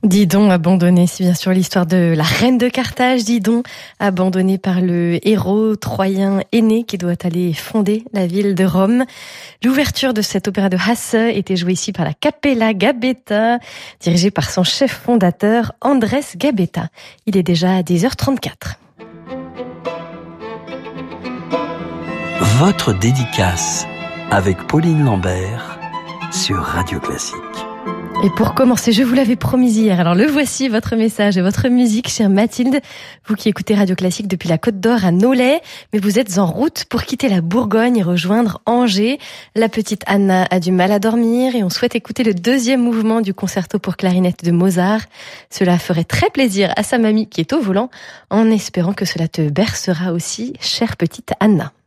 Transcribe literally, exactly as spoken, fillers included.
Didon abandonné, c'est bien sûr l'histoire de la reine de Carthage, Didon, abandonnée par le héros troyen Énée qui doit aller fonder la ville de Rome. L'ouverture de cet opéra de Hasse était jouée ici par la Cappella Gabetta, dirigée par son chef fondateur Andrés Gabetta. Il est déjà à dix heures trente-quatre. Votre dédicace avec Pauline Lambert sur Radio Classique. Et pour commencer, je vous l'avais promis hier, alors le voici, votre message et votre musique, chère Mathilde. Vous qui écoutez Radio Classique depuis la Côte d'Or à Nolay, mais vous êtes en route pour quitter la Bourgogne et rejoindre Angers. La petite Anna a du mal à dormir et on souhaite écouter le deuxième mouvement du concerto pour clarinette de Mozart. Cela ferait très plaisir à sa mamie qui est au volant, en espérant que cela te bercera aussi, chère petite Anna.